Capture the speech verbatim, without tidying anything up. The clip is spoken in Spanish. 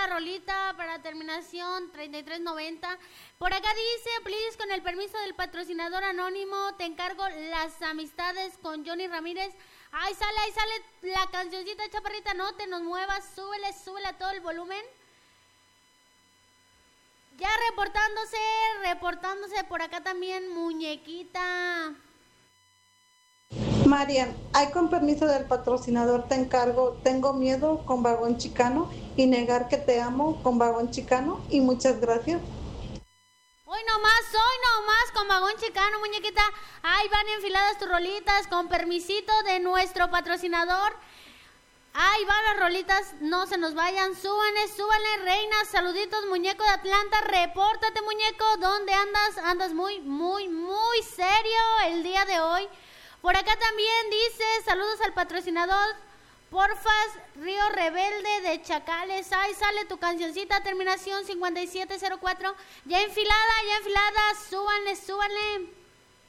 la rolita para terminación treinta y tres noventa. Por acá dice, please, con el permiso del patrocinador anónimo, te encargo Las Amistades con Johnny Ramírez. Ahí sale, ahí sale la cancioncita, chaparrita, no te nos muevas, súbele, súbele a todo el volumen. Ya reportándose, reportándose por acá también, muñequita. Marian, hay con permiso del patrocinador te encargo Tengo Miedo con Vagón Chicano y Negar que te amo con Vagón Chicano y muchas gracias. Hoy nomás, hoy nomás con Vagón Chicano, muñequita. Ahí van enfiladas tus rolitas con permisito de nuestro patrocinador. Ahí van las rolitas, no se nos vayan, súbanle, súbanle, reinas, saluditos, muñeco de Atlanta, repórtate, muñeco, ¿dónde andas? Andas muy, muy, muy serio el día de hoy. Por acá también dice, saludos al patrocinador, porfas, Río Rebelde de Chacales. Ahí sale tu cancioncita, terminación cincuenta y siete cero cuatro. Ya enfilada, ya enfilada, súbanle, súbanle.